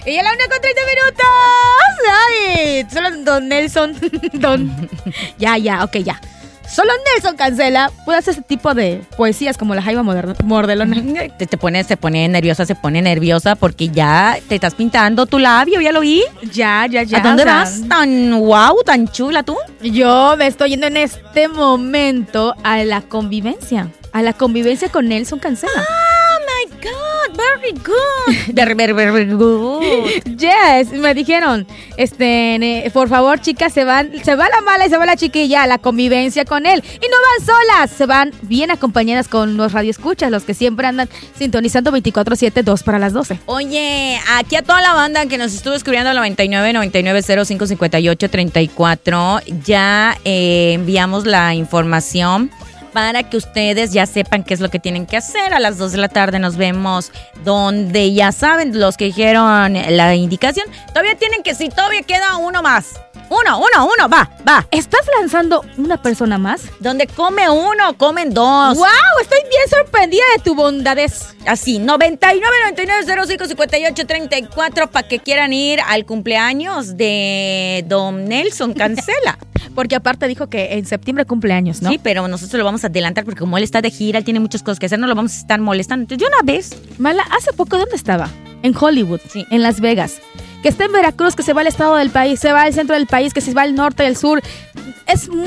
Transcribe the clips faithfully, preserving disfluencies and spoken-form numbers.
Y a la una con treinta minutos. Ay, solo Don Nelson. Don. Ya, ya, ok, ya. Solo Nelson Cancela puede hacer ese tipo de poesías como la Jaiba Mordelona. Te, te pone, se pone nerviosa, se pone nerviosa porque ya te estás pintando tu labio, ya lo vi. Ya, ya, ya. ¿A dónde o sea, vas? Tan guau, tan chula tú. Yo me estoy yendo en este momento a la convivencia. A la convivencia con Nelson Cancela. Oh my God, very good. Very, very, very good. Yes, me dijeron, este, por favor, chicas, se van, se va la mala y se va la chiquilla a la convivencia con él. Y no van solas, se van bien acompañadas con los radioescuchas, los que siempre andan sintonizando veinticuatro siete, dos para las doce. Oye, aquí a toda la banda que nos estuvo escribiendo al noventa y nueve, noventa y nueve, cero cinco, cincuenta y ocho, treinta y cuatro, ya eh, enviamos la información para que ustedes ya sepan qué es lo que tienen que hacer. A las dos de la tarde nos vemos donde ya saben los que dijeron la indicación. Todavía tienen que, si todavía queda uno más. Uno, uno, uno, va, va. ¿Estás lanzando una persona más? Donde come uno, comen dos. ¡Wow! Estoy bien sorprendida de tu bondadez. Así, noventa y nueve, noventa y nueve, cero cinco, cincuenta y ocho, treinta y cuatro para que quieran ir al cumpleaños de Don Nelson Cancela. Porque aparte dijo que en septiembre cumpleaños, ¿no? Sí, pero nosotros lo vamos a adelantar porque como él está de gira, él tiene muchas cosas que hacer, no lo vamos a estar molestando. Entonces, de una vez. Mala, hace poco, ¿dónde estaba? En Hollywood, sí, en Las Vegas. Que está en Veracruz, que se va al estado del país, se va al centro del país, que se va al norte y al sur. Es muy,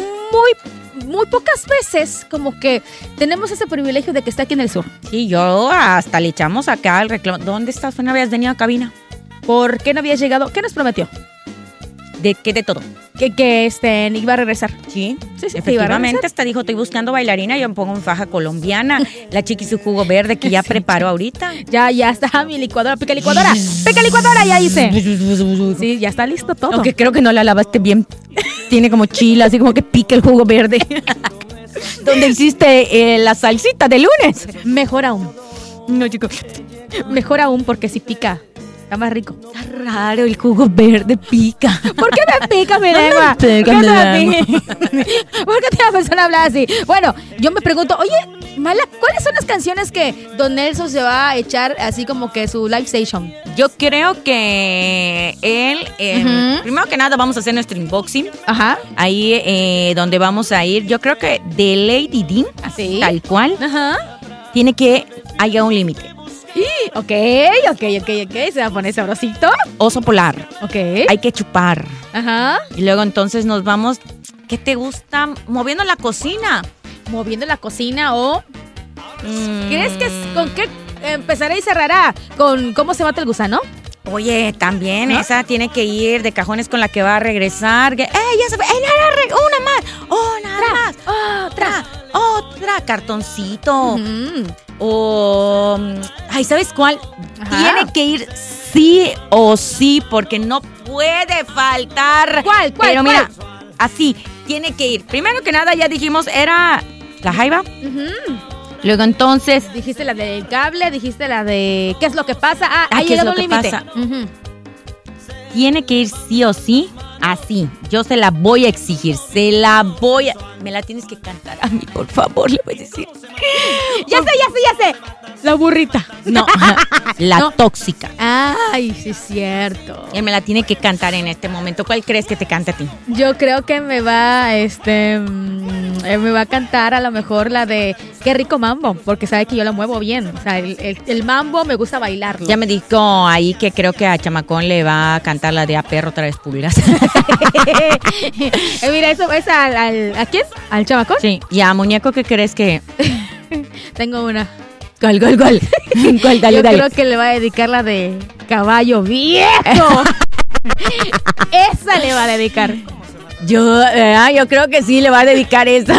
muy pocas veces como que tenemos ese privilegio de que está aquí en el sur. Sí, yo hasta le echamos acá el reclamo. ¿Dónde estás? ¿No habías venido a cabina? ¿Por qué no habías llegado? ¿Qué nos prometió? ¿De qué? De todo. Que, que este, iba a regresar. Sí, sí, sí, efectivamente. Hasta dijo, estoy buscando bailarina, yo me pongo en faja colombiana. La chiqui su jugo verde que ya sí, preparó ahorita. Ya, ya está mi licuadora. Pica licuadora. Pica licuadora, ya hice. Sí, ya está listo todo. Aunque creo que no la lavaste bien. Tiene como chila, así como que pica el jugo verde. ¿Dónde hiciste eh, la salsita de lunes? Mejor aún. No, chico. Mejor aún porque si pica. Está más rico. Está raro, el jugo verde pica. ¿Por qué me pica mi lengua? No me pica, ¿Qué mi me lengua. ¿Por qué te la persona habla así? Bueno, yo me pregunto, oye, Mala, ¿cuáles son las canciones que Don Nelson se va a echar así como que su live station? Yo creo que él, eh, uh-huh. primero que nada vamos a hacer nuestro unboxing. Ajá. Ahí eh, donde vamos a ir, yo creo que de Lady D, así, tal cual, ajá, tiene que haya un límite. Ok, ok, ok, ok, se va a poner sabrosito. Oso polar. Ok. Hay que chupar. Ajá. Y luego entonces nos vamos, ¿qué te gusta? Moviendo la cocina. Moviendo la cocina o... Mm. ¿Crees que es, con qué empezará y cerrará? ¿Con cómo se mata el gusano? Oye, también, ¿no? Esa tiene que ir de cajones con la que va a regresar. ¡Eh, ya se ve! ¡Eh, nada, una más! ¡Oh, nada Tra, más! ¡Otra! ¡Otra! Cartoncito. Uh-huh. O... Ay, ¿sabes cuál? Ajá. Tiene que ir sí o sí, porque no puede faltar. ¿Cuál? ¿Cuál? Pero mira, ¿cuál? así, tiene que ir. Primero que nada, ya dijimos, era la jaiba. Uh-huh. Luego entonces... Dijiste la del cable, dijiste la de... ¿Qué es lo que pasa? Ah, ah, ahí ¿qué es llegó lo un que límite. pasa? Uh-huh. Tiene que ir sí o sí, así. Yo se la voy a exigir, se la voy a... Me la tienes que cantar a mí, por favor, le voy a decir. Ya sé, ya sé, ya sé. La burrita. No, la no. tóxica. Ay, sí es cierto. Él me la tiene que cantar en este momento. ¿Cuál crees que te cante a ti? Yo creo que me va, este, eh, me va a cantar a lo mejor la de Qué rico mambo, porque sabe que yo la muevo bien. O sea, el, el, el mambo me gusta bailarlo. Ya me dijo ahí que creo que a Chamacón le va a cantar la de A perro traes pulgas. eh, mira, eso es al, al, ¿a quién? ¿Al Chamacón? Sí. ¿Y a Muñeco qué crees que...? Tengo una. ¿Cuál, cuál, cuál? ¿Cuál? Dale, yo dale. creo que le va a dedicar la de Caballo Viejo. Esa le va a dedicar. Yo, eh, yo creo que sí le va a dedicar esa.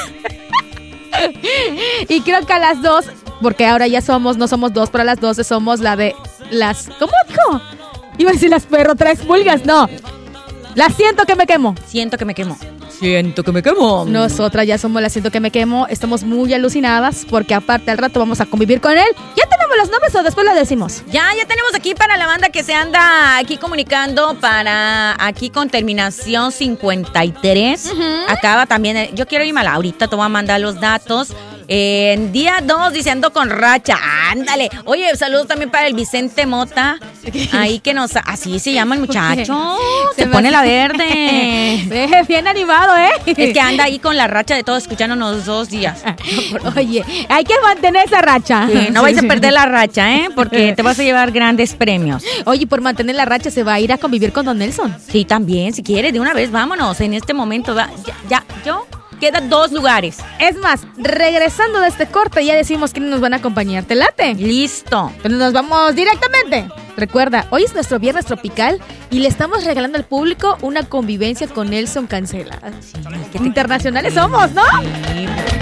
Y creo que a las dos, porque ahora ya somos, no somos dos, pero a las doce somos la de las... ¿Cómo dijo? Iba a decir las perro traes pulgas, no. La siento que me quemo. Siento que me quemo. Siento que me quemo. Nosotras ya somos la siento que me quemo. Estamos muy alucinadas porque aparte al rato vamos a convivir con él. ¿Ya tenemos los nombres o después lo decimos? Ya, ya tenemos aquí para la banda que se anda aquí comunicando para aquí con terminación cincuenta y tres. Uh-huh. Acaba también, yo quiero irme a la ahorita, te voy a mandar los datos. En día dos, dice, ando con racha. Ándale. Oye, saludos también para el Vicente Mota. Ahí que nos... Así se llama el muchacho. Se, se pone la verde. Bien animado, ¿eh? Es que anda ahí con la racha de todo, escuchándonos dos días. Oye, hay que mantener esa racha. Sí, no vais a perder la racha, ¿eh? Porque te vas a llevar grandes premios. Oye, por mantener la racha se va a ir a convivir con don Nelson. Sí, también, si quiere, de una vez, vámonos. En este momento, ya, ya yo... Quedan dos lugares. Es más, regresando de este corte, ya decimos quiénes nos van a acompañar. ¿Te late? Listo. Entonces nos vamos directamente. Recuerda, hoy es nuestro viernes tropical y le estamos regalando al público una convivencia con Nelson Cancela. Sí, internacionales somos, ¿no? Sí.